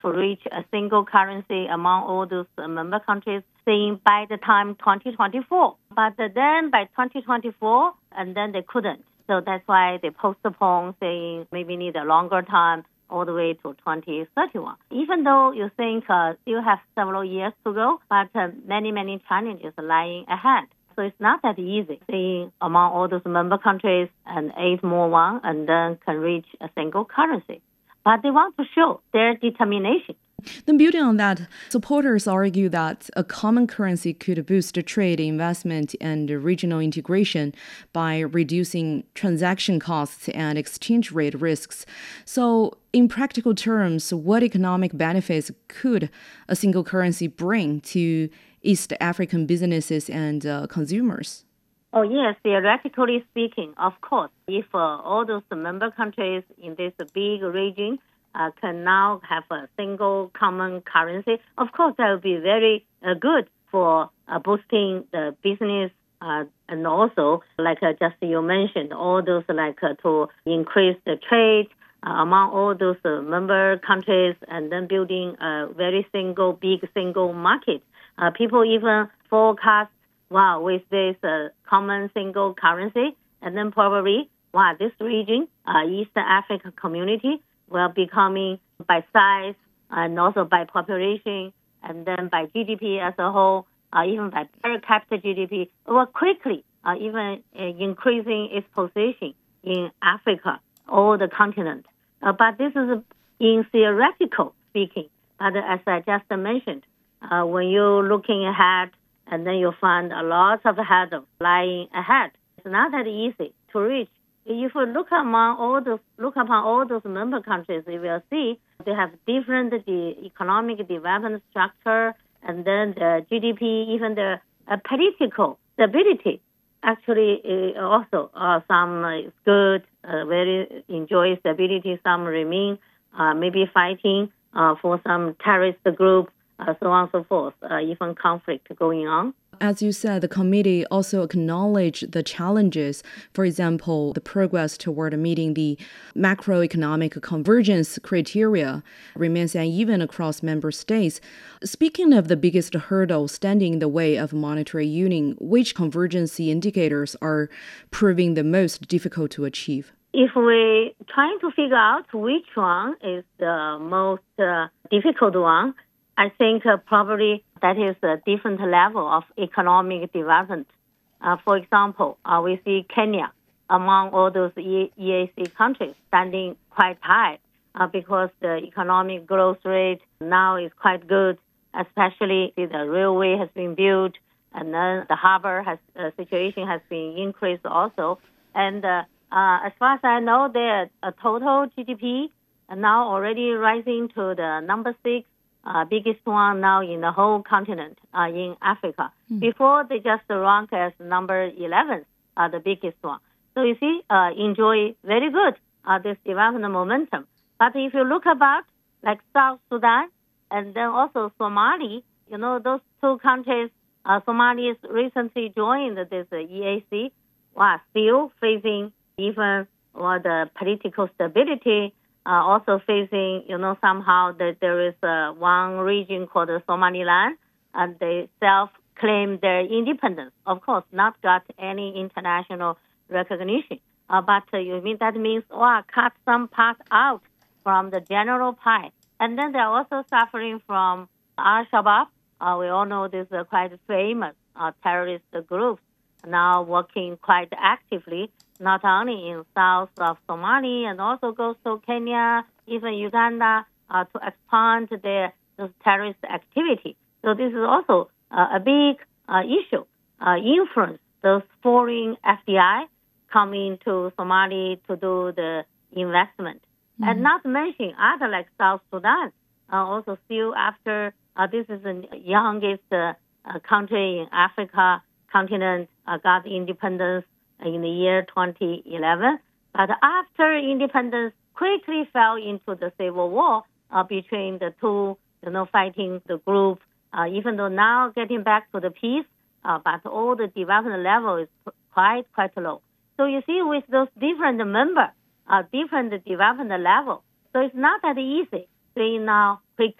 to reach a single currency among all those member countries, saying by the time 2024. But then by 2024, and then they couldn't. So that's why they postponed, saying maybe need a longer time all the way to 2031. Even though you think still have several years to go, but many challenges lying ahead. So it's not that easy, saying among all those member countries and 8 more one, and then can reach a single currency. But they want to show their determination. Then building on that, supporters argue that a common currency could boost trade, investment, and regional integration by reducing transaction costs and exchange rate risks. So in practical terms, what economic benefits could a single currency bring to East African businesses and consumers? Oh, yes, theoretically speaking, of course, if all those member countries in this big region can now have a single common currency, of course, that would be very good for boosting the business and also, like just you mentioned, all those to increase the trade among all those member countries and then building a very big single market. People even forecast, with this common single currency, and then probably, this region, East African community, will becoming by size and also by population and then by GDP as a whole, even by per capita GDP, will quickly even increasing its position in Africa or the continent. But this is in theoretical speaking. But as I just mentioned, when you're looking ahead and then you find a lot of hurdles lying ahead, it's not that easy to reach. If you look upon all those member countries, you will see they have different economic development structure, and then the GDP, even the political stability. Actually, also some is good, very enjoy stability. Some remain maybe fighting for some terrorist group, so on and so forth. Even conflict going on. As you said, the committee also acknowledged the challenges. For example, the progress toward meeting the macroeconomic convergence criteria remains uneven across member states. Speaking of the biggest hurdle standing in the way of monetary union, which convergence indicators are proving the most difficult to achieve? If we're trying to figure out which one is the most difficult one, I think probably that is a different level of economic development. For example, we see Kenya among all those EAC countries standing quite high because the economic growth rate now is quite good, especially the railway has been built and then the harbor situation has been increased also. And as far as I know, their total GDP now already rising to the number 6. Biggest one now in the whole continent in Africa. Before, they just rank as number 11, the biggest one. So you see, enjoy very good this development momentum. But if you look about like South Sudan and then also Somali, those two countries, Somalia recently joined this EAC, still facing even the political stability. Also facing, somehow that there is one region called Somaliland, and they self-claim their independence. Of course, not got any international recognition. But that means, cut some part out from the general pie. And then they're also suffering from Al-Shabaab. We all know this is quite famous terrorist group now working quite actively, not only in south of Somalia and also goes to Kenya, even Uganda, to expand their terrorist activity. So this is also a big issue, influence those foreign FDI coming to Somalia to do the investment. And not mention other like South Sudan, also still after, this is the youngest country in Africa continent, got independence in the year 2011. But after independence, quickly fell into the civil war between the two, fighting the group, even though now getting back to the peace, but all the development level is quite low. So you see with those different members, different development level, so it's not that easy saying now